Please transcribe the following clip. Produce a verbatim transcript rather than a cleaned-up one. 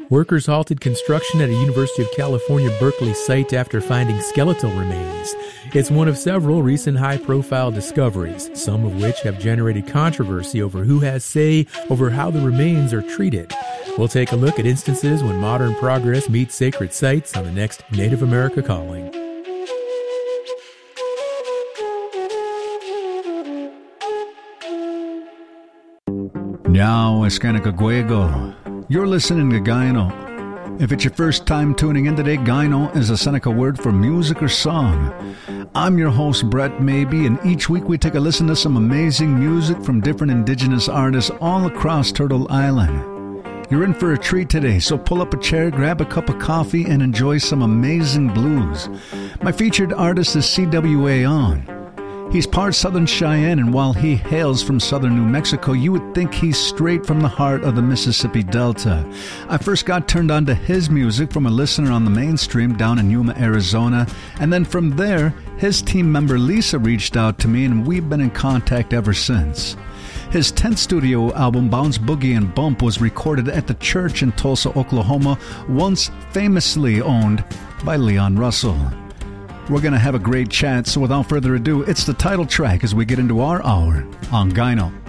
Workers halted construction at a University of California, Berkeley site after finding skeletal remains. It's one of several recent high-profile discoveries, some of which have generated controversy over who has say over how the remains are treated. We'll take a look at instances when modern progress meets sacred sites on the next Native America Calling. Now, Eskanakaguego. You're listening to Gyno. If it's your first time tuning in today, Gyno is a Seneca word for music or song. I'm your host, Brett Maybe, and each week we take a listen to some amazing music from different indigenous artists all across Turtle Island. You're in for a treat today, so pull up a chair, grab a cup of coffee, and enjoy some amazing blues. My featured artist is C W A On. He's part Southern Cheyenne, and while he hails from southern New Mexico, you would think he's straight from the heart of the Mississippi Delta. I first got turned on to his music from a listener on the mainstream down in Yuma, Arizona, and then from there, his team member Lisa reached out to me, and we've been in contact ever since. His tenth studio album, Bounce Boogie and Bump, was recorded at the church in Tulsa, Oklahoma, once famously owned by Leon Russell. We're going to have a great chat, so without further ado, it's the title track as we get into our hour on Gyno.